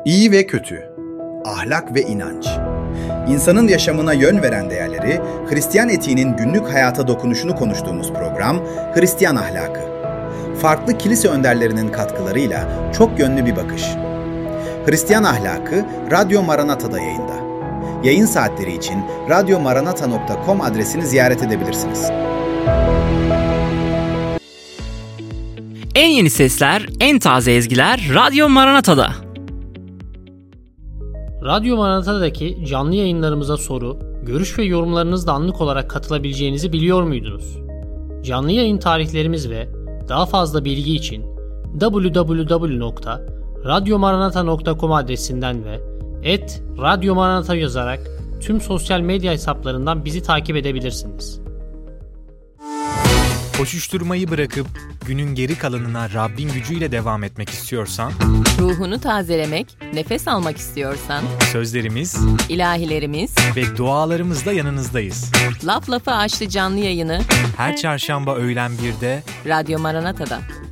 İyi ve kötü, ahlak ve inanç. İnsanın yaşamına yön veren değerleri, Hristiyan etiğinin günlük hayata dokunuşunu konuştuğumuz program Hristiyan Ahlakı. Farklı kilise önderlerinin katkılarıyla çok yönlü bir bakış. Hristiyan Ahlakı, Radyo Maranata'da yayında. Yayın saatleri için radyomaranata.com adresini ziyaret edebilirsiniz. En yeni sesler, en taze ezgiler Radyo Maranata'da. Radyo Maranata'daki canlı yayınlarımıza soru, görüş ve yorumlarınızla anlık olarak katılabileceğinizi biliyor muydunuz? Canlı yayın tarihlerimiz ve daha fazla bilgi için www.radyomaranata.com adresinden ve @radyomaranata yazarak tüm sosyal medya hesaplarından bizi takip edebilirsiniz. Koşuşturmayı bırakıp günün geri kalanına Rabbin gücüyle devam etmek istiyorsan, ruhunu tazelemek, nefes almak istiyorsan, sözlerimiz, ilahilerimiz ve dualarımızla yanınızdayız. Laf Lafı Açtı canlı yayını Her çarşamba öğlen 1'de Radyo Maranata'da.